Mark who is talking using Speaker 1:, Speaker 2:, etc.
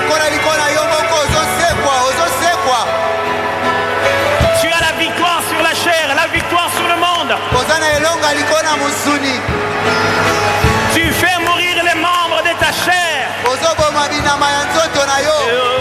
Speaker 1: Tu as la victoire sur la chair, la victoire sur le monde. Tu fais mourir les membres de ta chair.